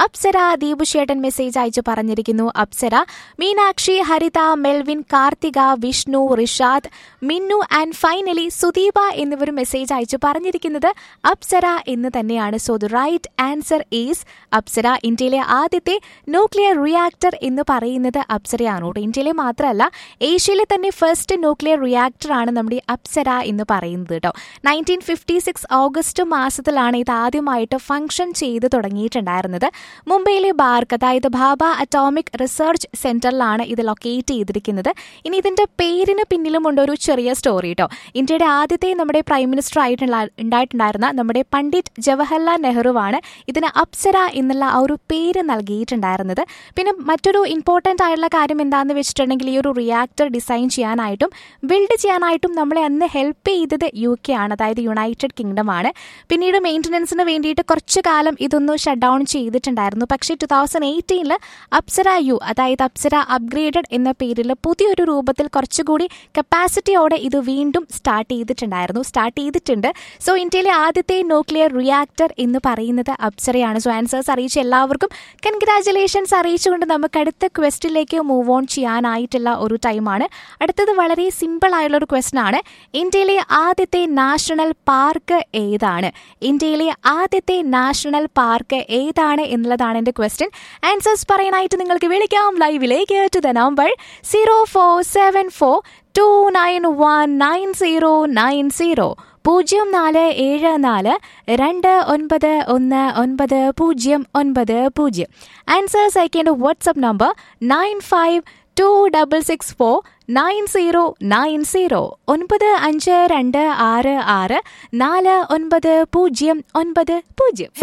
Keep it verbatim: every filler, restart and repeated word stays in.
Apsara ദീപുശേട്ടൻ message അയച്ചു പറഞ്ഞിരിക്കുന്നു. അപ്സര, മീനാക്ഷി, ഹരിത, Melvin, Karthika, Vishnu, Rishad, Minnu and finally Sudeepa എന്നിവർ മെസ്സേജ് അയച്ചു പറഞ്ഞിരിക്കുന്നത് അപ്സര എന്ന് തന്നെയാണ്. So the right answer is Apsara. ഇന്ത്യയിലെ ആദ്യത്തെ ന്യൂക്ലിയർ റിയാക്ടർ എന്ന് പറയുന്നത് അപ്സരയാണ് കേട്ടോ. ഇന്ത്യയിലെ മാത്രമല്ല, ഏഷ്യയിലെ തന്നെ ഫസ്റ്റ് ന്യൂക്ലിയർ റിയാക്ടർ ആണ് നമ്മുടെ അപ്സര എന്ന് പറയുന്നത് കേട്ടോ. നയൻറ്റീൻ ഫിഫ്റ്റി സിക്സ് ഓഗസ്റ്റ് മാസത്തിലാണ് ഇത് ആദ്യമായിട്ട് ഫംഗ്ഷൻ ചെയ്ത് തുടങ്ങിയിട്ടുണ്ടായിരുന്നത്. മുംബൈയിലെ ബാർക്ക്, അതായത് ഭാഭ അറ്റോമിക് റിസർച്ച് സെന്ററിലാണ് ഇത് ലൊക്കേറ്റ് ചെയ്തിരിക്കുന്നത്. ഇനി ഇതിന്റെ പേരിന് പിന്നിലുമുണ്ട് ഒരു ചെറിയ സ്റ്റോറി കേട്ടോ. ഇന്ത്യയുടെ ആദ്യത്തെ നമ്മുടെ പ്രൈം മിനിസ്റ്റർ ആയിട്ടുള്ള ഉണ്ടായിട്ടുണ്ടായിരുന്ന നമ്മുടെ പണ്ഡിറ്റ് ജവഹർലാൽ നെഹ്റുവാണ് ഇതിന് അപ്സര എന്നുള്ള ആ ഒരു പേര് നൽകിയിട്ടുണ്ടായിരുന്നത്. പിന്നെ മറ്റൊരു ഇമ്പോർട്ടൻ്റ് ആയിട്ടുള്ള കാര്യം എന്താണെന്ന് വെച്ചിട്ടുണ്ടെങ്കിൽ, ഈ ഒരു റിയാക്ടർ ഡിസൈൻ ചെയ്യാനായിട്ടും ബിൽഡ് ചെയ്യാനായിട്ടും നമ്മളെ അന്ന് ഹെൽപ്പ് ചെയ്തത് യു കെ ആണ്, അതായത് യുണൈറ്റഡ് കിങ്ഡം ആണ്. പിന്നീട് മെയിൻ്റനൻസിന് വേണ്ടിയിട്ട് കുറച്ചു കാലം ഇതൊന്ന് ഷട്ട് ഡൗൺ ചെയ്തിട്ടുണ്ടായിരുന്നു. പക്ഷേ ടു തൗസൻഡ് എയ്റ്റീനിൽ അപ്സര യു, അതായത് അപ്സര അപ്ഗ്രേഡഡ് എന്ന പേരിൽ പുതിയൊരു രൂപത്തിൽ കുറച്ചുകൂടി കപ്പാസിറ്റിയോടെ ഇത് വീണ്ടും സ്റ്റാർട്ട് ചെയ്തിട്ടുണ്ടായിരുന്നു സ്റ്റാർട്ട് ചെയ്തിട്ടുണ്ട് സോ ഇന്ത്യയിലെ ആദ്യത്തെ ന്യൂക്ലിയർ റിയാക്ടർ എന്ന് പറയുന്നത് അപ്സരയാണ്. സോ ആൻസേഴ്സ് അറിയിച്ച എല്ലാവർക്കും കൺഗ്രാജുലേഷൻസ് അറിയിച്ചുകൊണ്ട് നമുക്ക് അടുത്ത ക്വസ്റ്റിലേക്ക് മൂവ് ഓൺ ചെയ്യാനായിട്ടുള്ള ഒരു ടൈമാണ്. അടുത്തത് വളരെ സിമ്പിൾ ആയിട്ടുള്ള ഒരു ക്വസ്റ്റൻ ആണ്. ഇന്ത്യയിലെ ആദ്യത്തെ നാഷണൽ പാർക്ക് ഏതാണ്? ഇന്ത്യയിലെ ആദ്യത്തെ നാഷണൽ പാർക്ക് ഏതാണ് എന്നുള്ളതാണ് എൻ്റെ ക്വസ്റ്റ്യൻ. ആൻസേഴ്സ് പറയാനായിട്ട് നിങ്ങൾക്ക് വിളിക്കാം ലൈവിലേക്ക് to the number zero four seven four to nine one nine zero nine zero പൂജ്യം നാല് ഏഴ് നാല് രണ്ട് ഒൻപത് ഒന്ന് ഒൻപത് പൂജ്യം ഒൻപത് പൂജ്യം. ആൻസേഴ്സ് അയക്കേണ്ട WhatsApp number nine five to double six four nine zero nine zero ഒൻപത് അഞ്ച് രണ്ട് ആറ് ആറ് നാല് ഒൻപത് പൂജ്യം ഒൻപത് പൂജ്യം.